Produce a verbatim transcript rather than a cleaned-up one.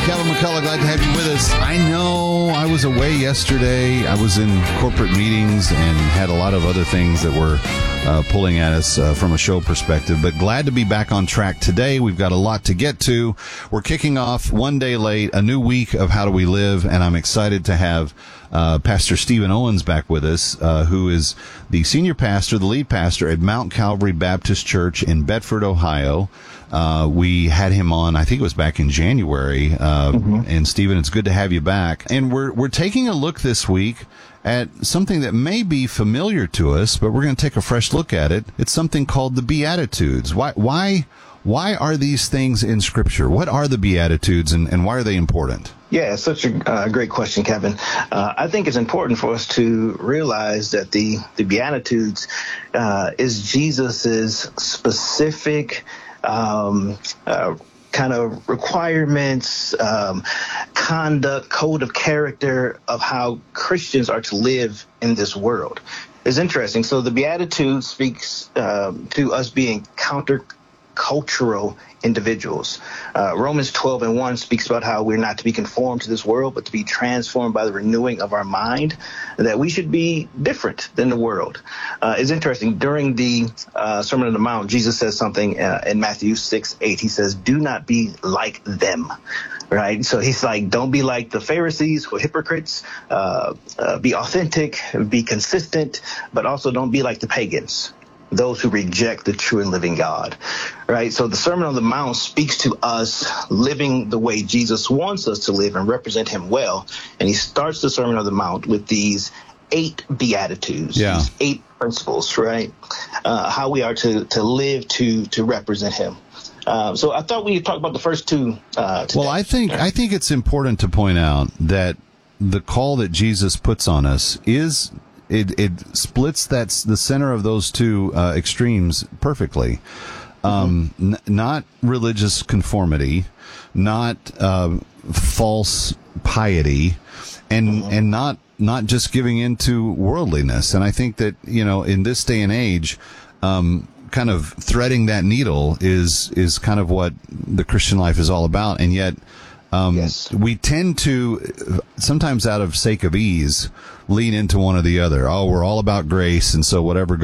Kevin McCullough, glad to have you with us. I know I was away yesterday. I was in corporate meetings and had a lot of other things that were uh, pulling at us uh, from a show perspective, but glad to be back on track today. We've got a lot to get to. We're kicking off one day late, a new week of How Do We Live, and I'm excited to have uh, Pastor Stephen Owens back with us, uh, who is the senior pastor, the lead pastor at Mount Calvary Baptist Church in Bedford, Ohio. Uh, we had him on, I think it was back in January. Uh, mm-hmm. And Stephen, it's good to have you back. And we're, we're taking a look this week at something that may be familiar to us, but we're going to take a fresh look at it. It's something called the Beatitudes. Why, why, why are these things in Scripture? What are the Beatitudes, and, and why are they important? Yeah, it's such a uh, great question, Kevin. Uh, I think it's important for us to realize that the, the Beatitudes uh, is Jesus's specific um, uh, kind of requirements, um, conduct, code of character of how Christians are to live in this world. It's interesting. So the Beatitudes speaks um, to us being counter-cultural individuals. Uh, Romans twelve and one speaks about how we're not to be conformed to this world, but to be transformed by the renewing of our mind, that we should be different than the world. Uh, it's interesting. During the uh, Sermon on the Mount, Jesus says something uh, in Matthew six eight. He says, do not be like them. Right. So he's like, don't be like the Pharisees who are hypocrites, uh, uh, be authentic, be consistent, but also don't be like the pagans, those who reject the true and living God. Right. So the Sermon on the Mount speaks to us living the way Jesus wants us to live and represent him well. And he starts the Sermon on the Mount with these eight Beatitudes, yeah. these eight principles, right? Uh, how we are to, to live to, to represent him. Um, so I thought we could talk about the first two. Uh, today. Well, I think I think it's important to point out that the call that Jesus puts on us is it, it splits that's the center of those two uh, extremes perfectly. Um, mm-hmm. n- not religious conformity, not uh, false piety, and mm-hmm. and not not just giving into worldliness. And I think that, you know, in this day and age, um, kind of threading that needle is is kind of what the Christian life is all about. And yet um yes. we tend to, sometimes out of sake of ease, lean into one or the other. Oh, we're all about grace, and so whatever